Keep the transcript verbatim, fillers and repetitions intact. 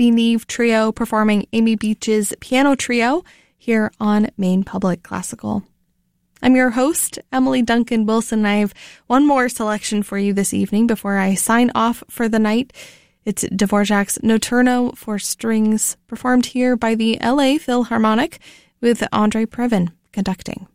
Zvi Neve Trio performing Amy Beach's Piano Trio here on Maine Public Classical. I'm your host, Emily Duncan Wilson, and I have one more selection for you this evening before I sign off for the night. It's Dvorak's Notturno for strings, performed here by the L A Philharmonic with Andrei Previn conducting.